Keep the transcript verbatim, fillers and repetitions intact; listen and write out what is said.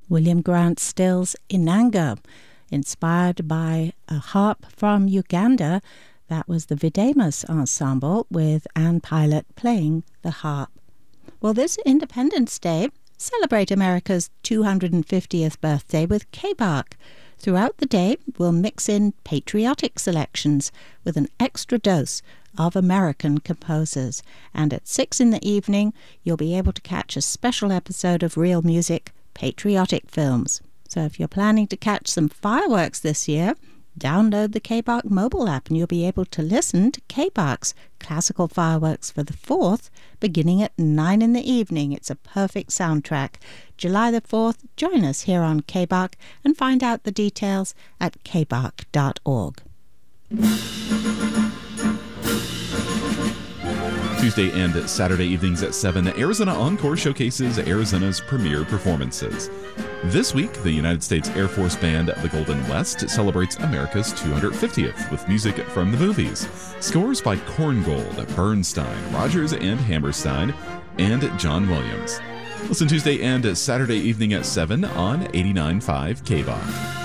William Grant Still's Inanga, inspired by a harp from Uganda. That was the Videmus Ensemble with Ann Pilot playing the harp. Well, this Independence Day, celebrate America's two hundred fiftieth birthday with K-Bach. Throughout the day, we'll mix in patriotic selections with an extra dose of American composers. And at six in the evening, you'll be able to catch a special episode of Real Music Patriotic Films. So if you're planning to catch some fireworks this year, download the K-Bach mobile app and you'll be able to listen to K-Bach's classical fireworks for the fourth, beginning at nine in the evening. It's a perfect soundtrack. July the fourth, join us here on K-Bach and find out the details at k bach dot org. Tuesday and Saturday evenings at seven, Arizona Encore showcases Arizona's premier performances. This week, the United States Air Force Band, the Golden West, celebrates America's two hundred fiftieth with music from the movies. Scores by Korngold, Bernstein, Rodgers and Hammerstein, and John Williams. Listen Tuesday and Saturday evening at seven on eighty-nine point five K-Bach.